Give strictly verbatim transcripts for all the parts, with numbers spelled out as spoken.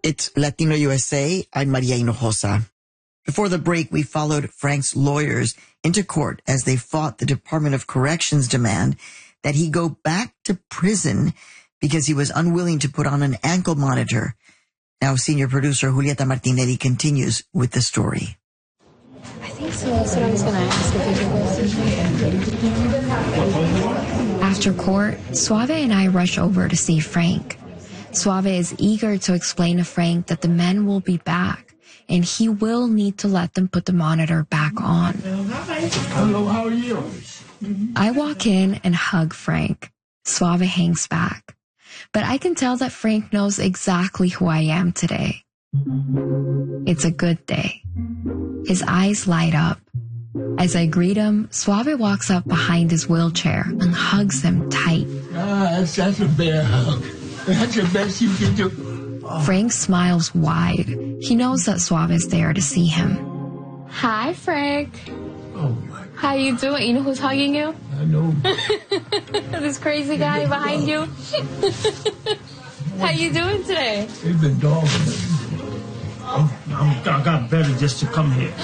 It's Latino U S A. I'm Maria Hinojosa. Before the break, we followed Frank's lawyers into court as they fought the Department of Corrections' demand that he go back to prison because he was unwilling to put on an ankle monitor. Now, senior producer Julieta Martinelli continues with the story. I think so. That's what I was going to ask. If you could After court, Suave and I rush over to see Frank. Suave is eager to explain to Frank that the men will be back, and he will need to let them put the monitor back on. Hello, how are you? I walk in and hug Frank. Suave hangs back. But I can tell that Frank knows exactly who I am today. It's a good day. His eyes light up. As I greet him, Suave walks up behind his wheelchair and hugs him tight. Ah, that's, that's a bear hug. That's the best you can do. Oh. Frank smiles wide. He knows that Suave is there to see him. Hi, Frank. Oh, my God. How you doing? You know who's hugging you? I know. This crazy guy behind you. How you doing today? They've been dogging me. I'm, I'm, I got better just to come here.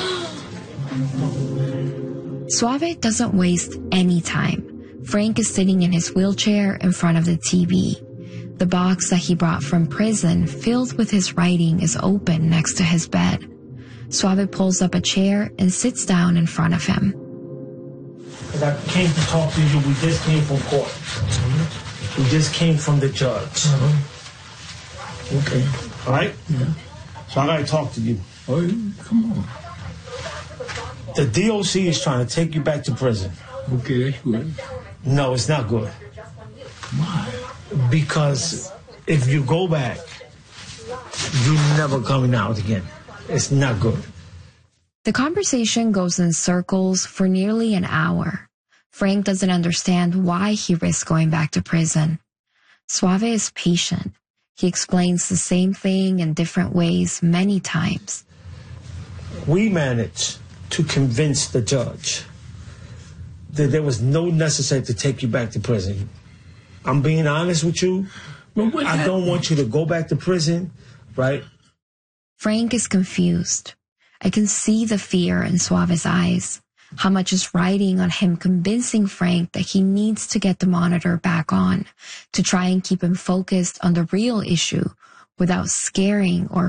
Suave doesn't waste any time. Frank is sitting in his wheelchair in front of the T V. The box that he brought from prison, filled with his writing, is open next to his bed. Suave pulls up a chair and sits down in front of him. I came to talk to you. We just came from court. Mm-hmm. We just came from the judge. Uh-huh. Okay. All right? Yeah. So I got to talk to you. Oh, come on. The D O C is trying to take you back to prison. Okay, that's good. No, it's not good. Why? Because if you go back, you're never coming out again. It's not good. The conversation goes in circles for nearly an hour. Frank doesn't understand why he risks going back to prison. Suave is patient. He explains the same thing in different ways many times. We managed to convince the judge that there was no necessity to take you back to prison. I'm being honest with you. I don't want you to go back to prison, right? Frank is confused. I can see the fear in Suave's eyes. How much is riding on him convincing Frank that he needs to get the monitor back on to try and keep him focused on the real issue without scaring or